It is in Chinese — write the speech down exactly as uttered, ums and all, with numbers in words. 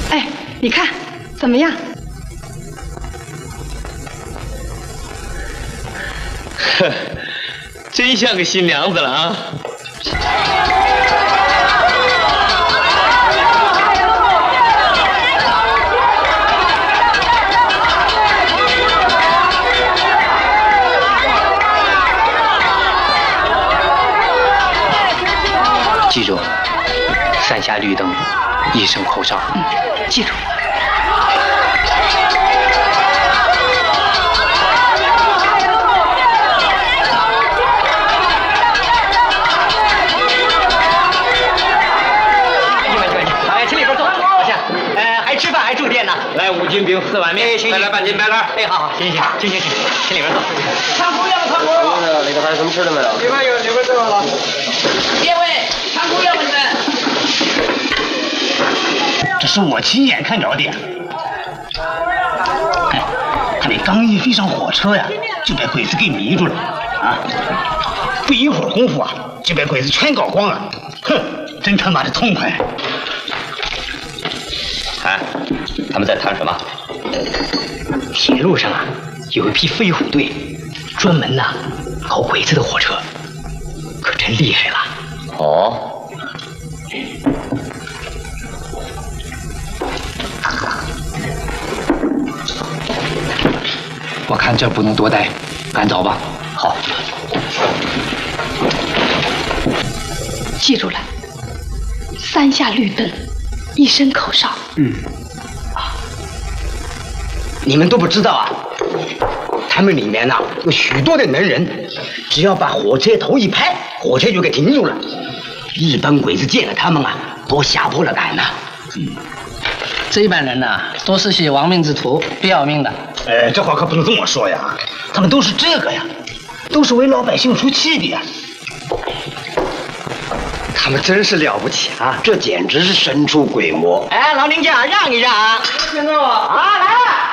哎，你看怎么样？ 呵，真像个新娘子了啊！ 记住，三下绿灯，一声口哨。 嗯，记住。 吃饭还住店呢， 来五斤饼四碗面，再来半斤白兰。 哎，好好，行行行行行，请里边坐。 仓库要不仓库？ 里头还有什么吃的没有？ 里边有，里边这了。别问，仓库要不你们？ 这是我亲眼看着的。哎，他们刚一飞上火车呀，就被鬼子给迷住了啊！不一会儿功夫啊，就被鬼子全搞光了。哼，真他妈的痛快！ 哎，他们在谈什么？ 铁路上啊，有一批飞虎队，专门呐搞鬼子的火车，可真厉害了。 哦， 我看这不能多待，赶走吧。好， 记住了，三下绿灯，一声口哨。 嗯，啊，你们都不知道啊，他们里面呐、啊、有许多的能人，只要把火车头一拍，火车就给停住了。日本鬼子见了他们啊，都吓破了胆呐。嗯， 这帮人呐、啊，都是些亡命之徒，不要命的。 哎，这话可不能这么说呀，他们都是这个呀，都是为老百姓出气的呀。他们真是了不起啊！这简直是神出鬼没。 哎，老林家让一让啊！ 听到啊？ 啊，来了。